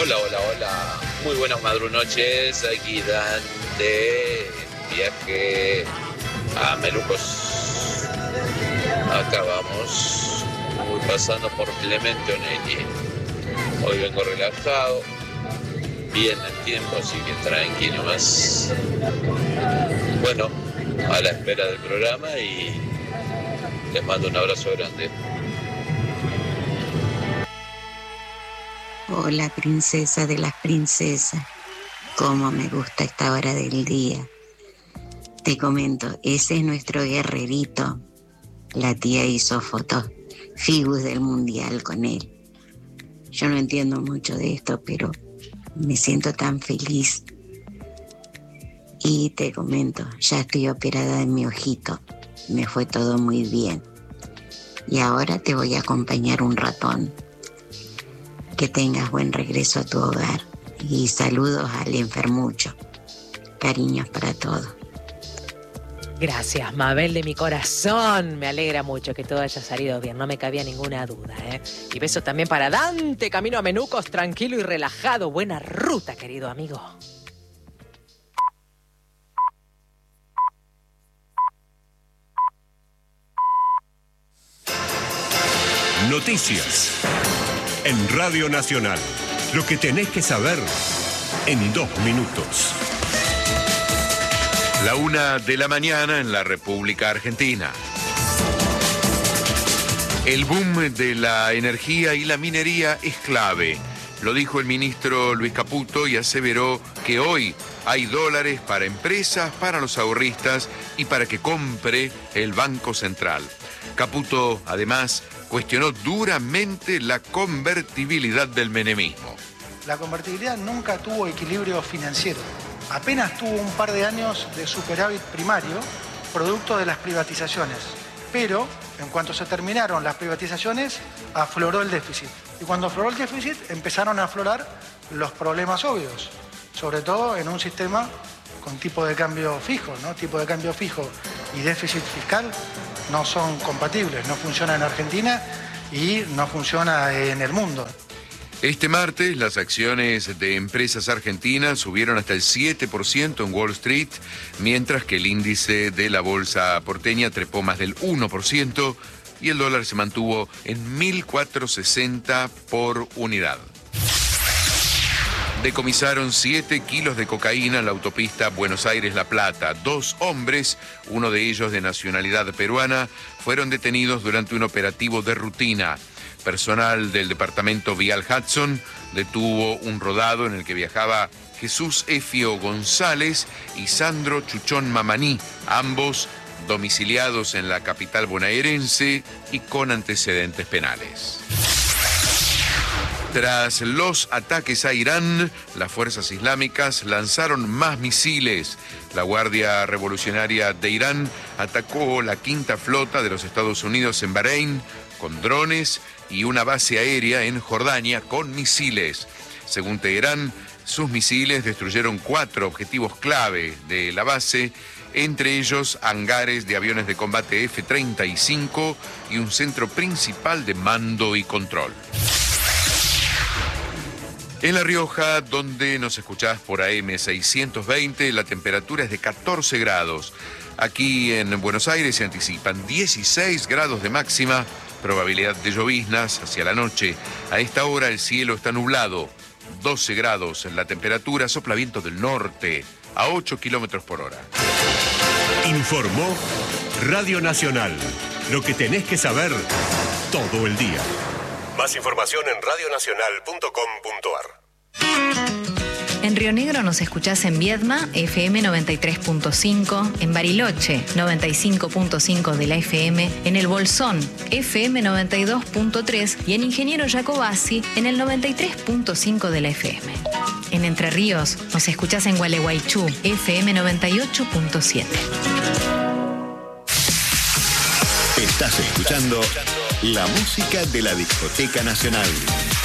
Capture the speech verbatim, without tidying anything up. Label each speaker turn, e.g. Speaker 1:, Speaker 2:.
Speaker 1: Hola, hola, hola. Muy buenas madrunoches. Aquí Dan de viaje a Melucos. Acá vamos. Voy pasando por Clemente Onelli. Hoy vengo relajado. Bien el tiempo, así que tranquilo más. Bueno, a la espera del programa y les mando un abrazo grande.
Speaker 2: Hola, princesa de las princesas. Cómo me gusta esta hora del día. Te comento, ese es nuestro guerrerito. La tía hizo fotos, figus del mundial con él. Yo no entiendo mucho de esto, pero me siento tan feliz. Y te comento, ya estoy operada de mi ojito. Me fue todo muy bien. Y ahora te voy a acompañar un ratón. Que tengas buen regreso a tu hogar. Y saludos al enfermucho. Cariños para todos.
Speaker 3: Gracias, Mabel de mi corazón. Me alegra mucho que todo haya salido bien, no me cabía ninguna duda, ¿eh? Y beso también para Dante, camino a Menucos, tranquilo y relajado. Buena ruta, querido amigo.
Speaker 4: Noticias en Radio Nacional. Lo que tenés que saber en dos minutos.
Speaker 5: La una de la mañana en la República Argentina. El boom de la energía y la minería es clave. Lo dijo el ministro Luis Caputo y aseveró que hoy hay dólares para empresas, para los ahorristas y para que compre el Banco Central. Caputo, además, cuestionó duramente la convertibilidad del menemismo.
Speaker 6: La convertibilidad nunca tuvo equilibrio financiero. Apenas tuvo un par de años de superávit primario, producto de las privatizaciones. Pero, en cuanto se terminaron las privatizaciones, afloró el déficit. Y cuando afloró el déficit, empezaron a aflorar los problemas obvios. Sobre todo en un sistema con tipo de cambio fijo, ¿no? Tipo de cambio fijo y déficit fiscal no son compatibles. No funciona en Argentina y no funciona en el mundo.
Speaker 5: Este martes, las acciones de empresas argentinas subieron hasta el siete por ciento en Wall Street, mientras que el índice de la bolsa porteña trepó más del uno por ciento y el dólar se mantuvo en mil cuatrocientos sesenta por unidad. Decomisaron siete kilos de cocaína en la autopista Buenos Aires-La Plata. Dos hombres, uno de ellos de nacionalidad peruana, fueron detenidos durante un operativo de rutina. Personal del departamento Vial Hudson detuvo un rodado en el que viajaba Jesús Efio González y Sandro Chuchón Mamaní, ambos domiciliados en la capital bonaerense y con antecedentes penales. Tras los ataques a Irán, las fuerzas islámicas lanzaron más misiles. La Guardia Revolucionaria de Irán atacó la quinta flota de los Estados Unidos en Bahrein con drones y una base aérea en Jordania con misiles. Según Teherán, sus misiles destruyeron cuatro objetivos clave de la base, entre ellos hangares de aviones de combate F treinta y cinco y un centro principal de mando y control. En La Rioja, donde nos escuchás por A M seiscientos veinte, la temperatura es de catorce grados. Aquí en Buenos Aires se anticipan dieciséis grados de máxima, probabilidad de lloviznas hacia la noche. A esta hora el cielo está nublado, doce grados en la temperatura, sopla viento del norte a ocho kilómetros por hora.
Speaker 4: Informó Radio Nacional. Lo que tenés que saber todo el día. Más información en radio nacional punto com punto ar.
Speaker 7: En Río Negro nos escuchás en Viedma, F M noventa y tres punto cinco, en Bariloche, noventa y cinco punto cinco de la F M, en El Bolsón, F M noventa y dos punto tres y en Ingeniero Jacobasi, en el noventa y tres punto cinco de la F M. En Entre Ríos nos escuchás en Gualeguaychú, F M noventa y ocho punto siete.
Speaker 8: Estás escuchando la música de la Discoteca Nacional.